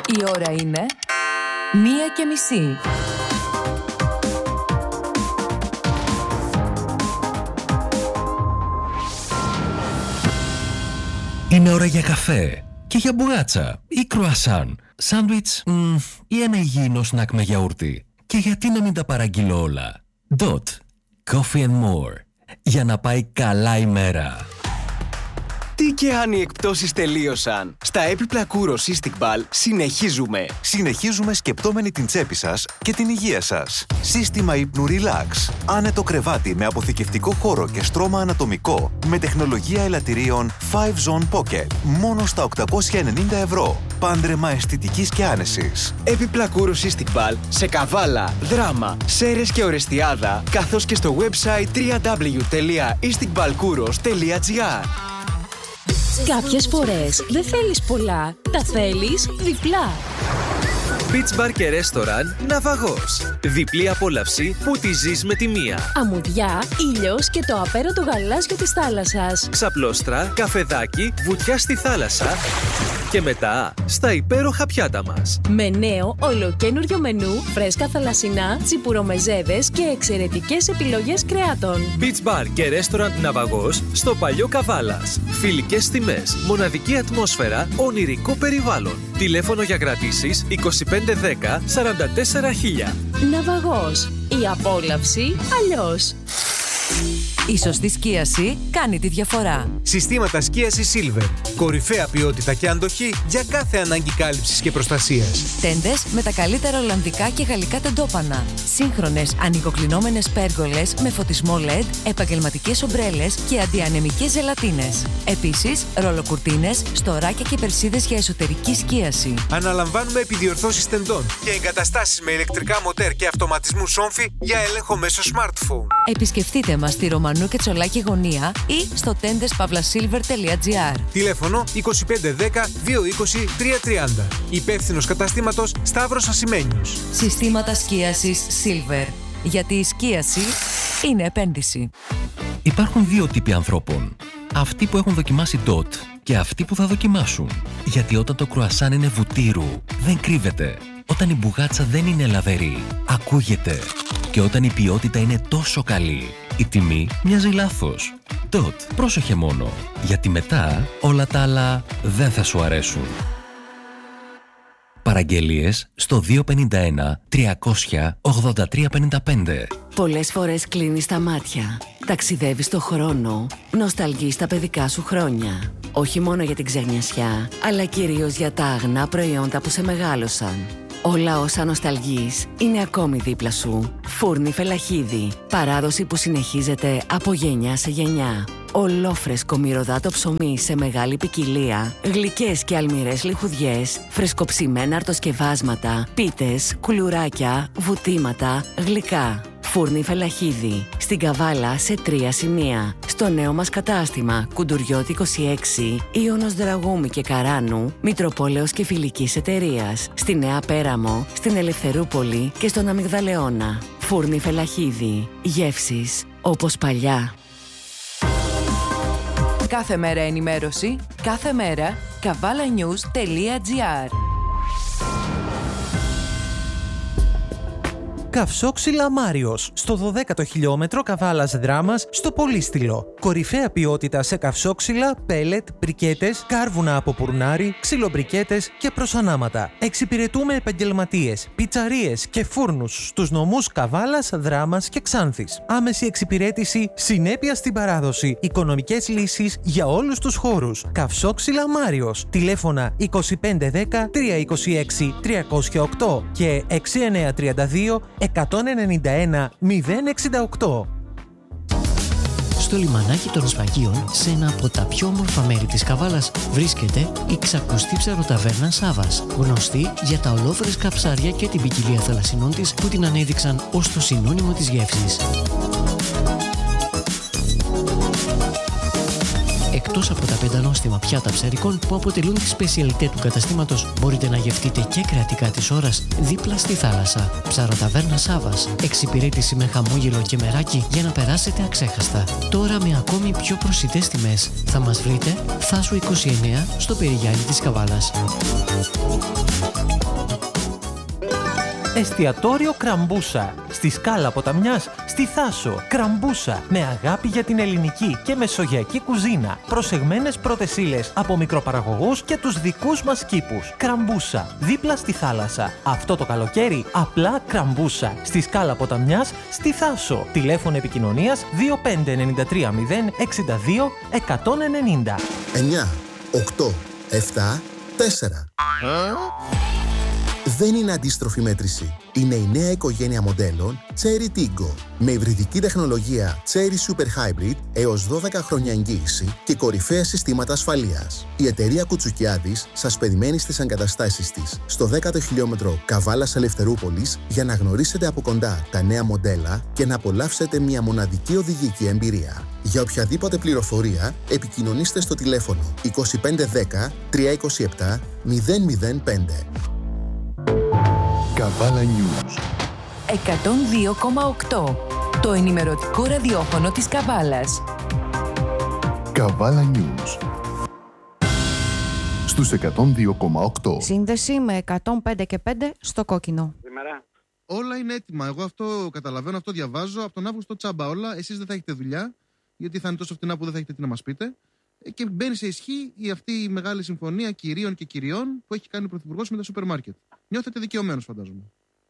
Η ώρα είναι μία και μισή. Είναι ώρα για καφέ και για μπουγάτσα ή κρουασάν, σάντουιτς μ, ή ένα υγιεινό σνακ με γιαούρτι. Και γιατί να μην τα παραγγείλω όλα. Dot Coffee and More. Για να πάει καλά η μέρα. Τι και αν οι εκπτώσεις τελείωσαν. Στα έπιπλα Kouros Cystic Ball συνεχίζουμε. Συνεχίζουμε σκεπτόμενοι την τσέπη σας και την υγεία σας. Σύστημα ύπνου Relax. Άνετο κρεβάτι με αποθηκευτικό χώρο και στρώμα ανατομικό. Με τεχνολογία ελαττηρίων φάιβ Zone Pocket. Μόνο στα οκτακόσια ενενήντα ευρώ. Πάντρεμα αισθητικής και άνεσης. Έπιπλα Kouros Cystic Ball σε Καβάλα, Δράμα, Σέρρες και Ορεστιάδα, καθώς και στο website double-u double-u double-u τελεία isticballkouros τελεία gr. Κάποιες φορές δεν θέλεις πολλά, τα θέλεις διπλά. Beach Bar και Restaurant Ναυαγός. Διπλή απόλαυση που τη ζεις με τη μία. Αμμουδιά, ήλιος και το απέραντο γαλάζιο της θάλασσας. Ξαπλώστρα, καφεδάκι, βουτιά στη θάλασσα. Και μετά στα υπέροχα πιάτα μας. Με νέο ολοκένουργιο μενού, φρέσκα θαλασσινά, τσιπουρομεζέδες και εξαιρετικές επιλογές κρεάτων. Beach Bar και Restaurant Ναυαγός στο Παλιό Καβάλας. Φιλικές τιμές, μοναδική ατμόσφαιρα, ονειρικό περιβάλλον. Τηλέφωνο για κρατήσεις είκοσι πέντε δέκα σαράντα τέσσερα χίλια. Ναυαγός. Η απόλαυση αλλιώς. Η σωστή σκίαση κάνει τη διαφορά. Συστήματα σκίασης Silver. Κορυφαία ποιότητα και αντοχή για κάθε ανάγκη κάλυψης και προστασίας. Τέντες με τα καλύτερα ολλανδικά και γαλλικά τεντόπανα. Σύγχρονες ανοιγοκλεινόμενες πέργολες με φωτισμό ελ ι ντι, επαγγελματικές ομπρέλες και αντιανεμικές ζελατίνες. Επίσης, ρολοκουρτίνες, στοράκια και περσίδες για εσωτερική σκίαση. Αναλαμβάνουμε επιδιορθώσεις τεντών και εγκαταστάσεις με ηλεκτρικά μοτέρ και αυτοματισμού σόμφι για έλεγχο μέσω smartphone. Επισκεφτείτε μας στη Ρωμανού και Τσολάκη γωνία ή στο τέντες παύλα σίλβερ τελεία τζι άρ. Τηλέφωνο είκοσι πέντε δέκα δύο είκοσι τρία τριάντα. Υπεύθυνος καταστήματος Σταύρος Ασημένιος. Συστήματα σκίασης Silver. Γιατί η σκίαση είναι επένδυση. Υπάρχουν δύο τύποι ανθρώπων. Αυτοί που έχουν δοκιμάσει Dot και αυτοί που θα δοκιμάσουν. Γιατί όταν το κρουασάν είναι βουτύρου, δεν κρύβεται. Όταν η μπουγάτσα δεν είναι λαβερή, ακούγεται. Και όταν η ποιότητα είναι τόσο καλή, η τιμή μοιάζει λάθος. Dot, πρόσεχε μόνο, γιατί μετά όλα τα άλλα δεν θα σου αρέσουν. Παραγγελίες στο δύο πέντε ένα τριακόσια ογδόντα τρία πενήντα πέντε. Πολλές φορές κλείνεις τα μάτια, ταξιδεύεις στο χρόνο, νοσταλγείς τα παιδικά σου χρόνια. Όχι μόνο για την ξενιασιά, αλλά κυρίως για τα αγνά προϊόντα που σε μεγάλωσαν. Όλα όσα νοσταλγείς είναι ακόμη δίπλα σου. Φούρνη Φελαχίδη. Παράδοση που συνεχίζεται από γενιά σε γενιά. Ολόφρεσκο μυρωδάτο ψωμί σε μεγάλη ποικιλία. Γλυκές και αλμυρές λιχουδιές. Φρεσκοψημένα αρτοσκευάσματα. Πίτες, κουλουράκια, βουτήματα, γλυκά. Φούρνη Φελαχίδη. Στην Καβάλα σε τρία σημεία. Στο νέο μας κατάστημα Κουντουριώτη είκοσι έξι, Ιωνος Δραγούμη και Καράνου, Μητροπόλεως και Φιλικής Εταιρείας. Στη Νέα Πέραμο, στην Ελευθερούπολη και στον Αμυγδαλεώνα. Φούρνη Φελαχίδη. Γεύσεις όπως παλιά. Κάθε μέρα ενημέρωση, κάθε μέρα καβάλα νιους τελεία τζι άρ. Καυσόξυλα Μάριος, στο δωδέκατο χιλιόμετρο Καβάλας Δράμας, στο Πολύστηλο. Κορυφαία ποιότητα σε καυσόξυλα, πέλετ, μπρικέτες, κάρβουνα από πουρνάρι, ξυλομπρικέτες και προσανάματα. Εξυπηρετούμε επαγγελματίες, πιτσαρίες και φούρνους στους νομούς Καβάλας, Δράμας και Ξάνθης. Άμεση εξυπηρέτηση, συνέπεια στην παράδοση, οικονομικές λύσεις για όλους τους χώρους. Καυσόξυλα Μάριος. Τηλέφωνα είκοσι πέντε δέκα τριακόσια είκοσι έξι τριακόσια οκτώ και έξι εννιά τρία δύο εκατόν ενενήντα ένα μηδέν εξήντα οκτώ. Στο λιμανάκι των Σφαγίων, σε ένα από τα πιο όμορφα μέρη της Καβάλας, βρίσκεται η ξακουστή ψαροταβέρνα Σάβας, γνωστή για τα ολόφρεσκα ψάρια και την ποικιλία θαλασσινών της που την ανέδειξαν ως το συνώνυμο της γεύσης. Εκτός από τα πέντε νόστιμα πιάτα ψαρικών που αποτελούν τη σπεσιαλιτέ του καταστήματος, μπορείτε να γευτείτε και κρεατικά της ώρας δίπλα στη θάλασσα. Ψαροταβέρνα Σάβας. Εξυπηρέτηση με χαμόγελο και μεράκι για να περάσετε αξέχαστα. Τώρα με ακόμη πιο προσιτές τιμές. Θα μας βρείτε Θάσου είκοσι εννέα στο Περιγιάννη της Καβάλας. Εστιατόριο Κραμπούσα. Στη Σκάλα Ποταμιάς, στη Θάσο. Κραμπούσα. Με αγάπη για την ελληνική και μεσογειακή κουζίνα. Προσεγμένες πρώτες ύλες από μικροπαραγωγούς και τους δικούς μας κήπους. Κραμπούσα. Δίπλα στη θάλασσα. Αυτό το καλοκαίρι απλά Κραμπούσα. Στη Σκάλα Ποταμιάς, στη Θάσο. Τηλέφωνο επικοινωνίας δύο πέντε εννιά τρία μηδέν εξήντα δύο εκατόν ενενήντα. εννιά, οκτώ, επτά, τέσσερα. Δεν είναι αντίστροφη μέτρηση. Είναι η νέα οικογένεια μοντέλων Chery Tiggo. Με υβριδική τεχνολογία Chery Super Hybrid έως δώδεκα χρόνια εγγύηση και κορυφαία συστήματα ασφαλείας. Η εταιρεία Κουτσουκιάδης σας περιμένει στις εγκαταστάσεις της στο δέκατο χιλιόμετρο Καβάλας Ελευθερούπολης για να γνωρίσετε από κοντά τα νέα μοντέλα και να απολαύσετε μια μοναδική οδηγική εμπειρία. Για οποιαδήποτε πληροφορία επικοινωνήστε στο τηλέφωνο είκοσι πέντε δέκα τριακόσια είκοσι επτά μηδέν μηδέν πέντε. Καβάλα News εκατόν δύο κόμμα οκτώ. Το ενημερωτικό ραδιόφωνο της Καβάλας. Καβάλα News στους εκατόν δύο κόμμα οκτώ. Σύνδεση με εκατόν πέντε και πέντε στο κόκκινο. Σήμερα. Όλα είναι έτοιμα. Εγώ αυτό καταλαβαίνω, αυτό διαβάζω. Από τον Αύγουστο τσάμπα όλα. Εσείς δεν θα έχετε δουλειά, γιατί θα είναι τόσο φτηνά που δεν θα έχετε τι να μας πείτε. Και μπαίνει σε ισχύ η αυτή η μεγάλη συμφωνία κυρίων και κυριών που έχει κάνει ο Πρωθυπουργός με τα σούπερ μάρκετ. Νιώθετε δικαιωμένος, φαντάζομαι.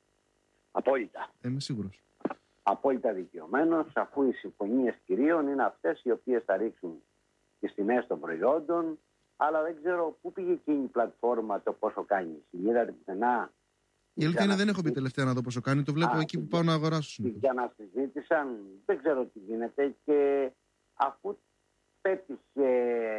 Απόλυτα. Είμαι σίγουρος. Απόλυτα δικαιωμένος, αφού οι συμφωνίες κυρίων είναι αυτές οι οποίες θα ρίξουν τις τιμές των προϊόντων. Αλλά δεν ξέρω πού πήγε εκείνη η πλατφόρμα το πόσο κάνει. Είδατε πουθενά. Η αλήθεια είναι δεν έχω μπει τελευταία να δω πόσο κάνει. Το βλέπω Α, εκεί που πάω να αγοράσω. Για να συζήτησαν, δεν ξέρω τι γίνεται. Και αφού πέτυχε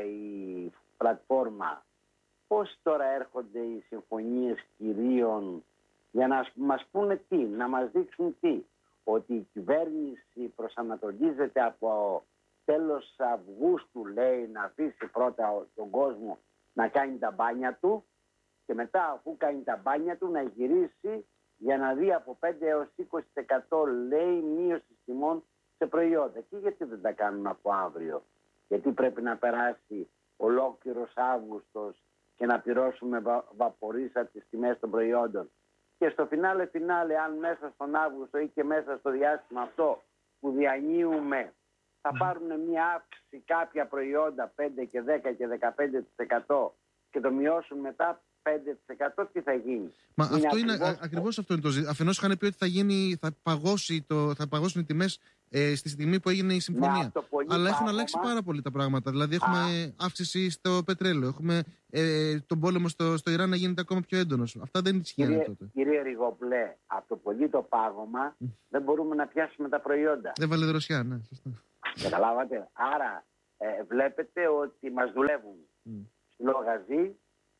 η πλατφόρμα, πώς τώρα έρχονται οι συμφωνίες κυρίων για να μας πούνε τι, να μας δείξουν τι. Ότι η κυβέρνηση προσανατολίζεται από τέλος Αυγούστου, λέει, να αφήσει πρώτα τον κόσμο να κάνει τα μπάνια του και μετά, αφού κάνει τα μπάνια του, να γυρίσει για να δει από πέντε έως είκοσι τοις εκατό, λέει, μείωση τιμών σε προϊόντα. Και γιατί δεν τα κάνουν από αύριο? Γιατί πρέπει να περάσει ολόκληρος Αύγουστος και να πληρώσουμε βα, βαπορίσσα τις τιμές των προϊόντων. Και στο φινάλε φινάλε, αν μέσα στον Αύγουστο ή και μέσα στο διάστημα αυτό που διανύουμε θα πάρουν μια αύξηση κάποια προϊόντα πέντε και δέκα και δεκαπέντε τοις εκατό και το μειώσουν μετά πέντε τοις εκατό, τι θα γίνει? Μα είναι αυτό είναι, ακριβώς... ακριβώς αυτό είναι το ζήτημα. Αφενός είχαν πει ότι θα, γίνει, θα, παγώσει το, θα παγώσουν οι τιμές ε, στη στιγμή που έγινε η συμφωνία. Ναι, αλλά έχουν αλλάξει πάρα πολύ τα πράγματα. Δηλαδή έχουμε Α. αύξηση στο πετρέλαιο, έχουμε ε, τον πόλεμο στο, στο Ιράν να γίνεται ακόμα πιο έντονος. Αυτά δεν ισχύουν τότε. Κύριε Ριγοπλέ, από το πολύ το πάγωμα mm. δεν μπορούμε να πιάσουμε τα προϊόντα. Δεν βάλε δροσιά, ναι, σωστά. Καταλάβατε. Άρα ε, βλέπετε ότι μας δουλεύουν mm. λογαζί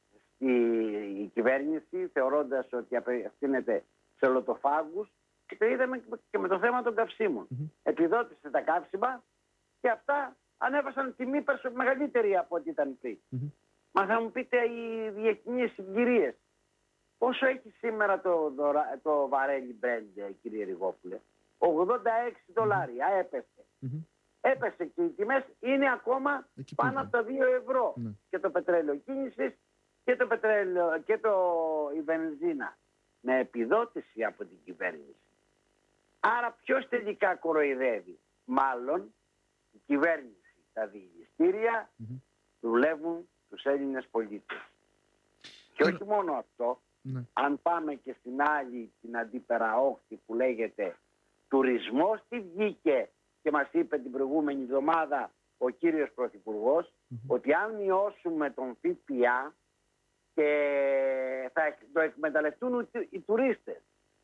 η κυβέρνηση, θεωρώντας ότι απευθύνεται σε λοτοφάγους, και το είδαμε και με το θέμα των καυσίμων. Mm-hmm. Επιδότησε τα καύσιμα και αυτά ανέβασαν τιμή μεγαλύτερη από ό,τι ήταν πριν. Mm-hmm. Μα θα μου πείτε οι διεθνείς συγκυρίες. Πόσο έχει σήμερα το, το, το βαρέλι Brent, κύριε Ριγόπουλε? ογδόντα έξι δολάρια, mm-hmm. έπεσε. Mm-hmm. Έπεσε και οι τιμές είναι ακόμα εκεί πάνω πήγα. από τα δύο ευρώ. Mm-hmm. Και το πετρέλαιο κίνησης και το πετρέλαιο και το, η βενζίνα με επιδότηση από την κυβέρνηση. Άρα ποιος τελικά κοροϊδεύει? Μάλλον η κυβέρνηση. Τα διηγηστήρια mm-hmm. δουλεύουν τους Έλληνες πολίτες. Και όχι μόνο αυτό, mm-hmm. αν πάμε και στην άλλη την αντιπεραόχτη που λέγεται τουρισμός, τι βγήκε και μας είπε την προηγούμενη εβδομάδα ο κύριος Πρωθυπουργός, mm-hmm. ότι αν μειώσουμε τον ΦΠΑ και θα το εκμεταλλευτούν οι τουρίστες.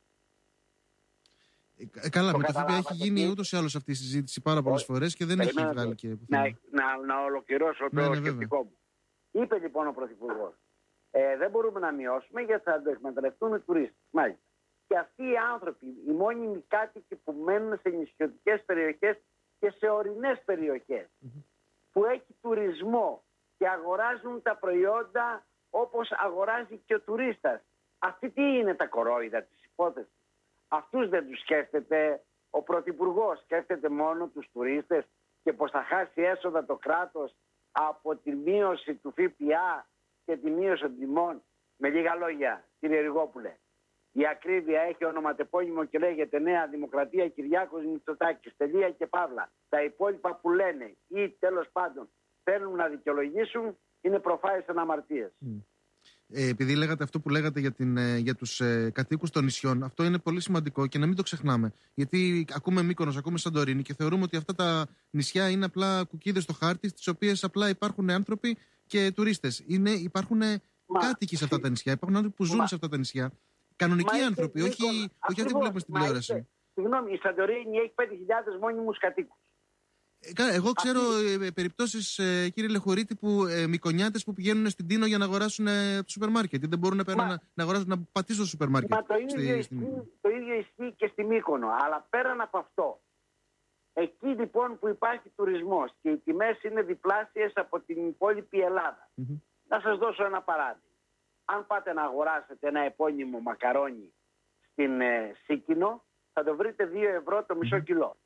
Ε, καλά, το με το ΦΠΑ έχει γίνει ούτως ή άλλως αυτή η συζήτηση πάρα πολλές φορές και δεν έχει βγάλει και να, να, να ολοκληρώσω το ναι, ναι, σκεπτικό μου. Είπε λοιπόν ο Πρωθυπουργός, ε, δεν μπορούμε να μειώσουμε γιατί θα το εκμεταλλευτούν οι τουρίστες. Μάλιστα. Και αυτοί οι άνθρωποι, οι μόνιμοι κάτοικοι που μένουν σε νησιωτικές περιοχές και σε ορεινές περιοχές, mm-hmm. που έχει τουρισμό και αγοράζουν τα προϊόντα όπως αγοράζει και ο τουρίστας. Αυτή τι είναι τα κορόιδα της υπόθεσης? Αυτούς δεν τους σκέφτεται ο Πρωθυπουργός, σκέφτεται μόνο τους τουρίστες και πως θα χάσει έσοδα το κράτος από τη μείωση του ΦΠΑ και τη μείωση των τιμών. Με λίγα λόγια, κύριε Ριγόπουλε, η ακρίβεια έχει ονοματεπώνυμο και λέγεται Νέα Δημοκρατία Κυριάκος Μητσοτάκης. Τελεία και παύλα. Τα υπόλοιπα που λένε ή τέλος πάντων θέλουν να δικαιολογήσουν είναι προφάες αναμαρτίες. Mm. Ε, επειδή λέγατε αυτό που λέγατε για, την, για τους ε, κατοίκους των νησιών, αυτό είναι πολύ σημαντικό και να μην το ξεχνάμε. Γιατί ακούμε Μύκονος, ακούμε Σαντορίνη και θεωρούμε ότι αυτά τα νησιά είναι απλά κουκίδες στο χάρτη, στις οποίες απλά υπάρχουν άνθρωποι και τουρίστες. Είναι, υπάρχουν Μα, κάτοικοι σε αυτά τα νησιά, υπάρχουν άνθρωποι που ζουν Μα, σε αυτά τα νησιά. Κανονικοί Μα, άνθρωποι, όχι, όχι αυτοί που βλέπουμε στην τηλεόραση. Συγγνώμη, η Σαντορίνη έχει πέντε χιλιάδες μόνιμους κατοίκους. Εγώ ξέρω ε, περιπτώσεις, ε, κύριε Λεχωρίτη, που ε, μικονιάτες που πηγαίνουν στην Τίνο για να αγοράσουν ε, το σούπερ μάρκετ. Δεν μπορούν να, να, να, αγοράσουν, να πατήσουν στο σούπερ μάρκετ. Μα το ίδιο, στη, ισχύει, το ίδιο ισχύει και στη Μύκονο. Αλλά πέραν από αυτό, εκεί λοιπόν που υπάρχει τουρισμός και οι τιμές είναι διπλάσιες από την υπόλοιπη Ελλάδα. Mm-hmm. Να σας δώσω ένα παράδειγμα. Αν πάτε να αγοράσετε ένα επώνυμο μακαρόνι στην ε, Σίκινο, θα το βρείτε δύο ευρώ το μισό κιλό.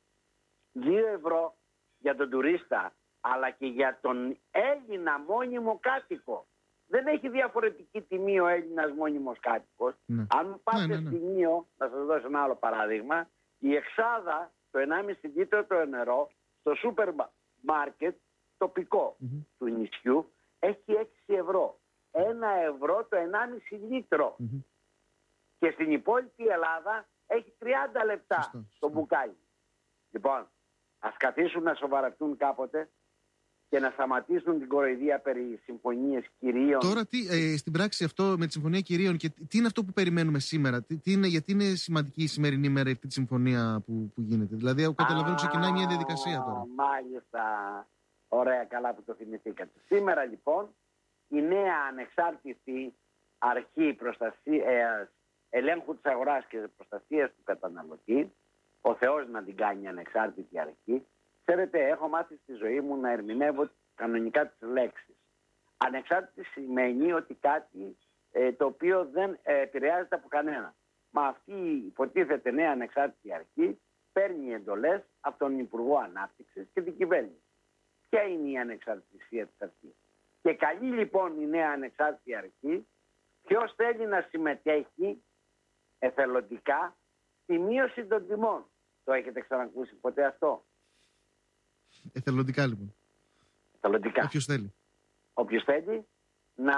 δύο ευρώ για τον τουρίστα, αλλά και για τον Έλληνα μόνιμο κάτοικο. Δεν έχει διαφορετική τιμή ο Έλληνας μόνιμος κάτοικος. Ναι. Αν πάτε ναι, ναι, ναι. στη Νίο, να σας δώσω ένα άλλο παράδειγμα, η εξάδα, το ενάμιση λίτρο το νερό, στο σούπερ μάρκετ τοπικό mm-hmm. του νησιού, έχει έξι ευρώ. ένα ευρώ το ενάμιση λίτρο. Mm-hmm. Και στην υπόλοιπη Ελλάδα έχει τριάντα λεπτά σωστό, σωστό. το μπουκάλι. Λοιπόν, ας καθίσουν να σοβαρευτούν κάποτε και να σταματήσουν την κοροϊδία περί συμφωνίες κυρίων. Τώρα, τι, ε, στην πράξη αυτό με τη συμφωνία κυρίων, και τι είναι αυτό που περιμένουμε σήμερα, τι, τι είναι, γιατί είναι σημαντική η σημερινή μέρα αυτή τη συμφωνία που, που γίνεται? Δηλαδή, καταλαβαίνω ξεκινάει μια διαδικασία τώρα. Μάλιστα. Ωραία, καλά που το θυμηθήκατε. Σήμερα, λοιπόν, η νέα ανεξάρτητη αρχή προστασίας, ελέγχου της αγοράς και προστασίας του καταναλωτή, ο Θεός να την κάνει ανεξάρτητη αρχή. Ξέρετε, έχω μάθει στη ζωή μου να ερμηνεύω κανονικά τις λέξεις. Ανεξάρτητη σημαίνει ότι κάτι ε, το οποίο δεν ε, επηρεάζεται από κανένα. Μα αυτή υποτίθεται νέα ανεξάρτητη αρχή παίρνει εντολές από τον Υπουργό Ανάπτυξης και την κυβέρνηση. Ποια είναι η ανεξαρτησία της αρχής? Και καλεί λοιπόν η νέα ανεξάρτητη αρχή ποιος θέλει να συμμετέχει εθελοντικά στη μείωση των τιμών. Το έχετε ξανακούσει ποτέ αυτό? Εθελοντικά λοιπόν. Εθελοντικά. Όποιος θέλει. Όποιος θέλει να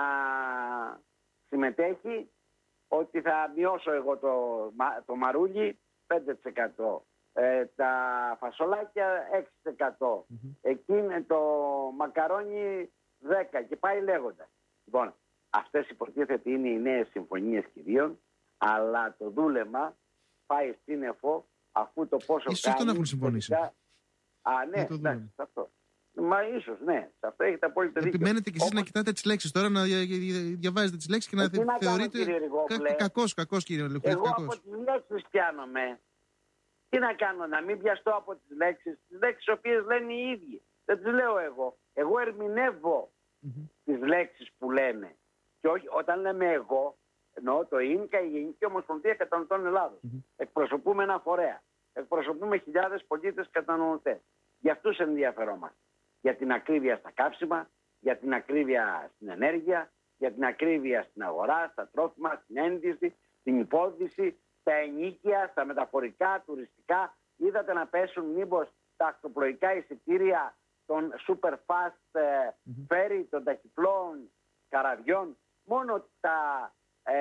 συμμετέχει ότι θα μειώσω εγώ το, το μαρούλι πέντε τοις εκατό, ε, τα φασολάκια έξι τοις εκατό, mm-hmm. εκείνο το μακαρόνι δέκα τοις εκατό και πάει λέγοντας. Λοιπόν, αυτές υποτίθεται είναι οι νέες συμφωνίες κυρίων, αλλά το δούλεμα πάει στην ΕΦΟ αφού το πόσο ίσως κάνει... Ίσως τον έχουν συμφωνήσει. Α, ναι, εντάξει, σε αυτό. Μα ίσως, ναι, σε αυτό έχετε απόλυτο δίκιο. Επιμένετε κι εσείς Όπως... να κοιτάτε τις λέξεις τώρα, να διαβάζετε τις λέξεις και να, να θεωρείτε... Κα... Κακός, κακός κύριε Λεχωρίτη. Εγώ κακός. Από τις λέξεις πιάνομαι. Τι να κάνω, να μην πιαστώ από τις λέξεις, τις λέξεις οι οποίες λένε οι ίδιοι. Δεν τις λέω εγώ. Εγώ ερμηνεύω mm-hmm. τις λέξεις που λένε. Και όχι, όταν λέμε εγώ, εννοώ το ΙΝΚΑ, η Γενική Ομοσπονδία Καταναλωτών Ελλάδος. Mm-hmm. Εκπροσωπούμε ένα φορέα. Εκπροσωπούμε χιλιάδες πολίτες καταναλωτές. Για αυτούς ενδιαφερόμαστε. Για την ακρίβεια στα καύσιμα, για την ακρίβεια στην ενέργεια, για την ακρίβεια στην αγορά, στα τρόφιμα, στην ένδυση, στην υπόδηση, στα ενοίκια, στα μεταφορικά, τουριστικά. Είδατε να πέσουν μήπως τα ακτοπλοϊκά εισιτήρια των super fast mm-hmm. ferry, των ταχυπλών καραβιών. Μόνο τα ε,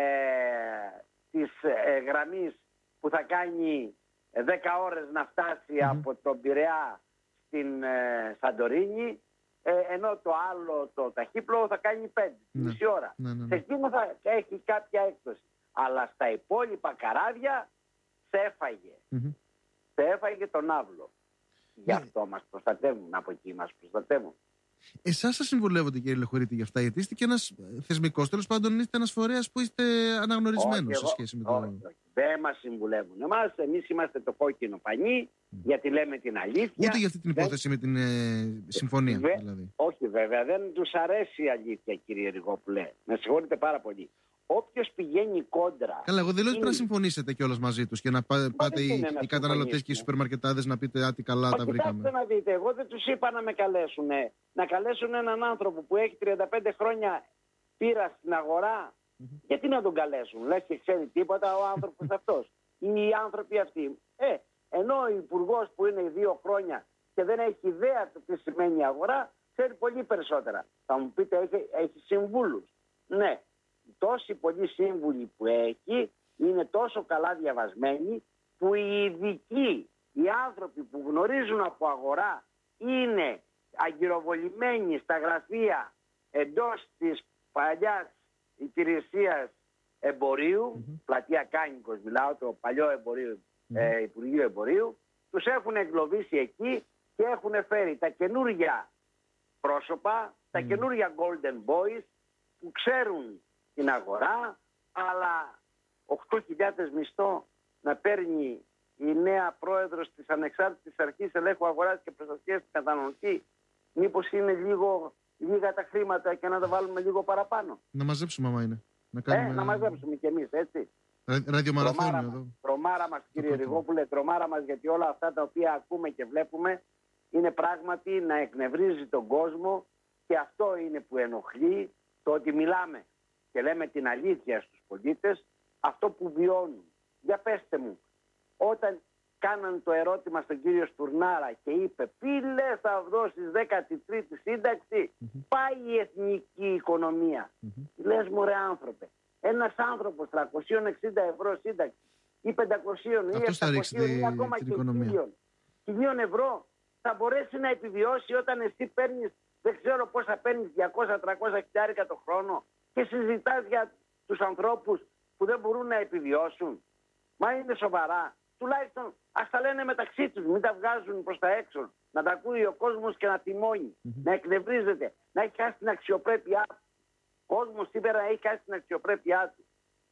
της ε, γραμμής που θα κάνει δέκα ώρες να φτάσει mm-hmm. από τον Πειραιά στην ε, Σαντορίνη, ε, ενώ το άλλο το ταχύπλο θα κάνει πέντε, mm-hmm. μισή ώρα. Mm-hmm. Σε εκείνο θα έχει κάποια έκπτωση. Αλλά στα υπόλοιπα καράβια σε έφαγε. Mm-hmm. Σε έφαγε τον άβλο. Γι' αυτό μας προστατεύουν, από εκεί μας προστατεύουν. Εσάς σας συμβουλεύονται, κύριε Λεχωρίτη, για αυτά, γιατί είστε και ένας θεσμικός, τέλος πάντων είστε ένας φορέας που είστε αναγνωρισμένος σε σχέση με το. Όχι, όχι. Δεν μας συμβουλεύουν εμάς. Εμείς είμαστε το κόκκινο πανί, mm. γιατί λέμε την αλήθεια. Ούτε για αυτή την υπόθεση δεν... με την ε, συμφωνία. Βε... Δηλαδή. Όχι, βέβαια. Δεν τους αρέσει η αλήθεια, κύριε Ριγόπουλε. Με συγχωρείτε πάρα πολύ. Όποιος πηγαίνει κόντρα. Καλά, εγώ δεν λέω ότι πρέπει να συμφωνήσετε κιόλας μαζί τους και να πά, πάτε οι, οι καταναλωτές και οι σούπερ μαρκετάδες να πείτε άτι καλά. Μα τα βρήκαμε. Κοιτάξτε να δείτε, εγώ δεν τους είπα να με καλέσουν. Να καλέσουν έναν άνθρωπο που έχει τριάντα πέντε χρόνια πείρα στην αγορά. Mm-hmm. Γιατί να τον καλέσουν, λες και ξέρει τίποτα ο άνθρωπος αυτός. Οι άνθρωποι αυτοί. Ε, ενώ ο υπουργός που είναι δύο χρόνια και δεν έχει ιδέα το τι σημαίνει αγορά, ξέρει πολύ περισσότερα. Θα μου πείτε, έχει, έχει συμβούλους. Ναι. Τόσοι πολλοί σύμβουλοι που έχει είναι τόσο καλά διαβασμένοι που οι ειδικοί, οι άνθρωποι που γνωρίζουν από αγορά είναι αγκυροβολημένοι στα γραφεία εντός της παλιάς υπηρεσίας εμπορίου, mm-hmm. πλατεία Κάνικος μιλάω, το παλιό εμπορίου, mm-hmm. ε, Υπουργείο Εμπορίου, τους έχουν εγκλωβίσει εκεί και έχουν φέρει τα καινούργια πρόσωπα, mm-hmm. τα καινούργια Golden Boys που ξέρουν την αγορά, αλλά οκτώ χιλιάδες μισθό να παίρνει η νέα πρόεδρος της Ανεξάρτητης Αρχής Ελέγχου Αγοράς και Προστασίας του Καταναλωτή, μήπως είναι λίγο, λίγα τα χρήματα και να τα βάλουμε λίγο παραπάνω. Να μαζέψουμε άμα είναι. Να, κάνουμε... ε, να μαζέψουμε κι εμείς, έτσι. Ρα, ραδιομαραθώνιο εδώ. Τρομάρα μας, κύριε Ριγόπουλε, τρομάρα μας, γιατί όλα αυτά τα οποία ακούμε και βλέπουμε είναι πράγματι να εκνευρίζει τον κόσμο και αυτό είναι που ενοχλεί, το ότι μιλάμε και λέμε την αλήθεια στους πολίτες, αυτό που βιώνουν. Για πέστε μου, όταν κάναν το ερώτημα στον κύριο Στουρνάρα και είπε «Πού λες θα δώσεις δέκατη τρίτη σύνταξη, mm-hmm. πάει η εθνική οικονομία». Mm-hmm. Λες μωρέ άνθρωπε, ένας άνθρωπος τριακόσια εξήντα ευρώ σύνταξη ή πεντακόσια ή επτακόσια ή ακόμα και χίλια χιλίων ευρώ θα μπορέσει να επιβιώσει όταν εσύ παίρνεις, δεν ξέρω πόσα παίρνεις, διακόσια τριακόσια χιλιάρικα το χρόνο και συζητάς για τους ανθρώπους που δεν μπορούν να επιβιώσουν. Μα είναι σοβαρά. Τουλάχιστον ας τα λένε μεταξύ τους, μην τα βγάζουν προς τα έξω. Να τα ακούει ο κόσμος και να τιμώνει, mm-hmm. να εκνευρίζεται, να έχει χάσει την αξιοπρέπειά του. Ο κόσμος σήμερα έχει χάσει την αξιοπρέπειά του.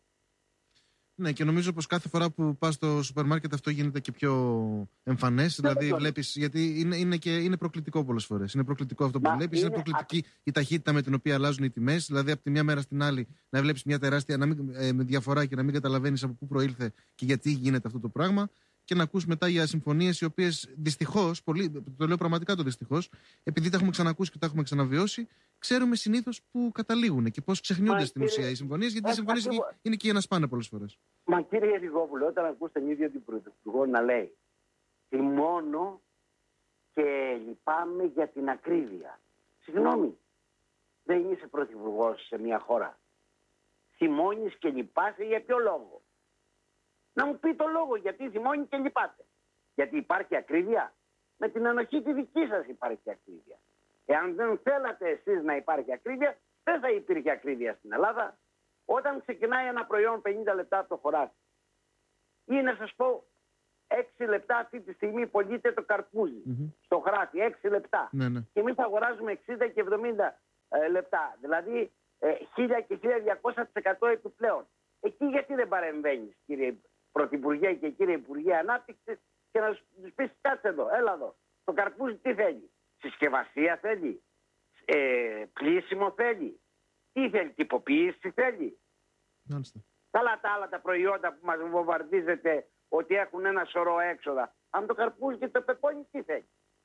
Ναι, και νομίζω πως κάθε φορά που πας στο σούπερ μάρκετ αυτό γίνεται και πιο εμφανές. Δηλαδή βλέπεις, γιατί είναι, είναι, και, είναι προκλητικό πολλές φορές. Είναι προκλητικό αυτό που βλέπεις, είναι, είναι προκλητική α... η ταχύτητα με την οποία αλλάζουν οι τιμές. Δηλαδή από τη μια μέρα στην άλλη να βλέπεις μια τεράστια να μην, ε, με διαφορά και να μην καταλαβαίνεις από πού προήλθε και γιατί γίνεται αυτό το πράγμα. Και να ακούς μετά για συμφωνίες οι οποίες δυστυχώς, πολύ, το λέω πραγματικά το δυστυχώς, επειδή τα έχουμε ξανακούσει και τα έχουμε ξαναβιώσει, ξέρουμε συνήθως που καταλήγουν και πώς ξεχνιούνται στην ουσία οι συμφωνίες, γιατί οι συμφωνίες είναι και για να σπάνε πολλές φορές. Μα κύριε Ριγόπουλο, όταν ακούς τον ίδιο την Πρωθυπουργό να λέει «Θυμώνω και λυπάμαι για την ακρίβεια». Συγγνώμη, δεν είσαι πρωθυπουργός σε μια χώρα. Θυμώνεις και λυπάσαι για ποιο λόγο? Να μου πει το λόγο γιατί θυμώνει και λυπάται. Γιατί υπάρχει ακρίβεια. Με την ανοχή τη δική σας υπάρχει ακρίβεια. Εάν δεν θέλατε εσείς να υπάρχει ακρίβεια, δεν θα υπήρχε ακρίβεια στην Ελλάδα. Όταν ξεκινάει ένα προϊόν πενήντα λεπτά από το χωράφι, ή να σας πω έξι λεπτά αυτή τη στιγμή πωλείται το καρπούζι mm-hmm. στο χωράφι, έξι λεπτά. Ναι, ναι. Και εμείς αγοράζουμε εξήντα και εβδομήντα ε, λεπτά. Δηλαδή ε, χίλια και χίλια διακόσια τοις εκατό επιπλέον. Εκεί γιατί δεν παρεμβαίνεις, κύριε Πρωθυπουργέ και κύριε Υπουργέ Ανάπτυξης, και να τους πεις κάτσε εδώ, έλα εδώ. Το καρπούζι τι θέλει? Συσκευασία θέλει? Ε, πλήσιμο θέλει? Τι θέλει? Τυποποίηση θέλει? Μάλιστα. Καλά τα άλλα τα προϊόντα που μας βομβαρδίζετε ότι έχουν ένα σωρό έξοδα. Αν το καρπούζι και το πεπόνι τι θέλει?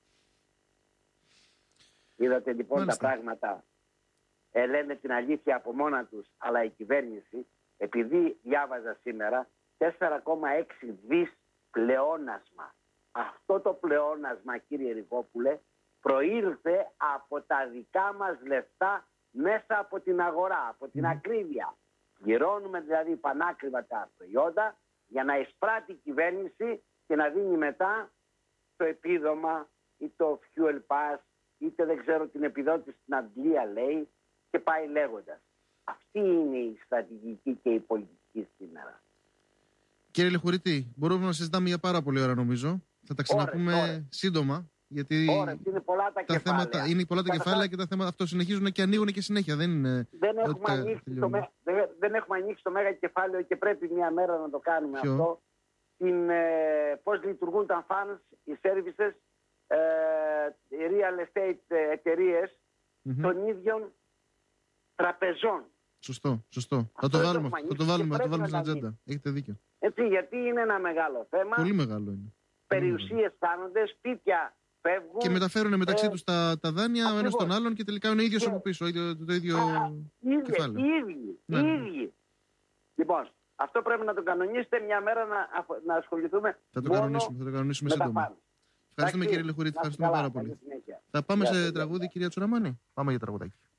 Είδατε λοιπόν Μάλιστα. τα πράγματα ε, λένε την αλήθεια από μόνα τους, αλλά η κυβέρνηση, επειδή διάβαζα σήμερα τέσσερα κόμμα έξι δις πλεόνασμα. Αυτό το πλεόνασμα, κύριε Ριγόπουλε, προήρθε από τα δικά μας λεφτά μέσα από την αγορά, από την mm. ακρίβεια. Γυρώνουμε δηλαδή πανάκριβα τα προϊόντα για να εισπράττει η κυβέρνηση και να δίνει μετά το επίδομα ή το fuel pass, είτε δεν ξέρω την επιδότηση στην Αγγλία λέει, και πάει λέγοντας. Αυτή είναι η στρατηγική και η πολιτική σήμερα. Κύριε Λεχωρίτη, μπορούμε να συζητάμε για πάρα πολλή ώρα νομίζω. Θα τα ξαναπούμε ώρα, ώρα. σύντομα. Γιατί Ωραία, είναι πολλά τα, τα κεφάλαια. θέματα, είναι πολλά τα Καταρχάς, κεφάλαια και τα θέματα αυτό συνεχίζουν και ανοίγουν και συνέχεια. Δεν, είναι δεν, έχουμε ότι τα ανοίξει το, τελειώνουν. δεν, δεν έχουμε ανοίξει το μέγα κεφάλαιο και πρέπει μια μέρα να το κάνουμε. Ποιο? Αυτό. Την, ε, πώς λειτουργούν τα funds, οι services, ε, οι real estate εταιρείες Mm-hmm. των ίδιων τραπεζών. Σωστό, σωστό. Αυτό Θα το δεν βάλουμε, το αυτό, έχουμε θα το βάλουμε, θα το ανοίξει βάλουμε και στην πρέπει να ατζέντα. Έχετε δίκιο. Έτσι, γιατί είναι ένα μεγάλο θέμα. Πολύ μεγάλο είναι. Περιουσίες χάνονται, σπίτια φεύγουν. Και μεταφέρουν μεταξύ ε, τους τα, τα δάνεια ο ένας τον άλλον και τελικά είναι ο ίδιος Και- από πίσω, ίδιο, το, το ίδιο ίδιοι, κεφάλαιο. οι ίδιοι, Ναι. οι ίδιοι. Λοιπόν, αυτό πρέπει να το κανονίσετε μια μέρα να, αφ- να ασχοληθούμε Θα το μόνο κανονίσουμε, θα το κανονίσουμε με τα σύντομα. funds. Ευχαριστούμε Εντάξει, κύριε Λεχουρίτη, να είστε ευχαριστούμε καλά, πάρα πολύ. καλή συνέχεια. Θα πάμε Γεια σε σας, τραγούδι, κυρία Τσουραμάνη. Πάμε για τραγουδάκι.